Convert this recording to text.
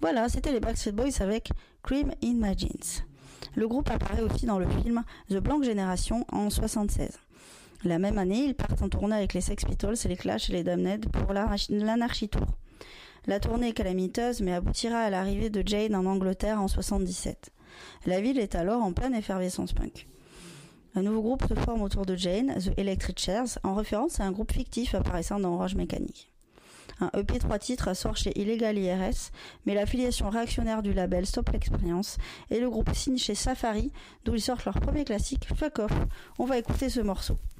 Voilà, c'était les Backstreet Boys avec Cream in My Jeans. Le groupe apparaît aussi dans le film The Blank Generation en 1976. La même année, ils partent en tournée avec les Sex Pistols et les Clash et les Damned pour l'Anarchy Tour. La tournée est calamiteuse mais aboutira à l'arrivée de Jane en Angleterre en 1977. La ville est alors en pleine effervescence punk. Un nouveau groupe se forme autour de Jane, The Electric Chairs, en référence à un groupe fictif apparaissant dans Orange Mécanique. Un EP 3 titres sort chez Illegal IRS, mais l'affiliation réactionnaire du label stoppe l'expérience et le groupe signe chez Safari, d'où ils sortent leur premier classique, Fuck Off. On va écouter ce morceau.